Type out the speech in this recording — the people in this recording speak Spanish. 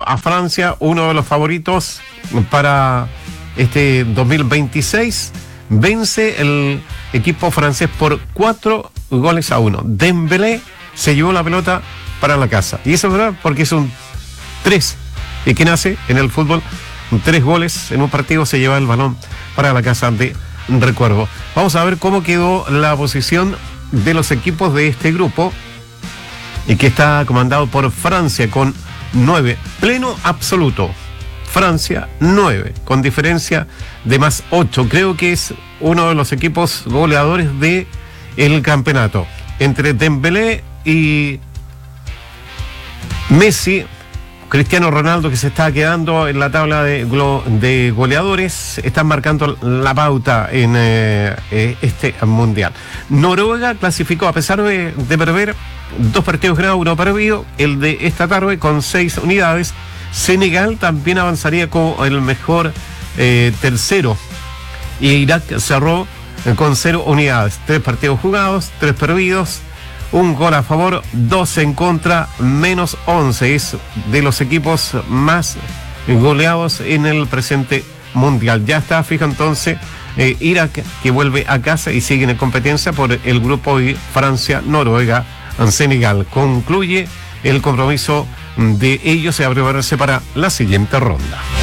a Francia, uno de los favoritos para este 2026. Vence el equipo francés por 4-1. Dembélé se llevó la pelota para la casa. Y eso es verdad porque es un 3. ¿Y quién hace en el fútbol? 3 goles en un partido, se lleva el balón para la casa de recuerdo. Vamos a ver cómo quedó la posición de los equipos de este grupo, y que está comandado por Francia con 9, pleno absoluto. Francia 9, con diferencia de más 8. Creo que es uno de los equipos goleadores de el campeonato. Entre Dembélé y Messi, Cristiano Ronaldo, que se está quedando en la tabla de goleadores, están marcando la pauta en este mundial. Noruega clasificó, a pesar de perder 2 partidos ganados, 1 perdido, el de esta tarde con 6 unidades. Senegal también avanzaría como el mejor tercero. Y Irak cerró con 0 unidades. 3 partidos jugados, 3 perdidos, 1 gol a favor, 2 en contra, menos 11. Es de los equipos más goleados en el presente mundial. Ya está fija entonces Irak, que vuelve a casa y sigue en competencia por el grupo I, Francia, Noruega, Senegal. Concluye el compromiso de ellos y a prepararse para la siguiente ronda.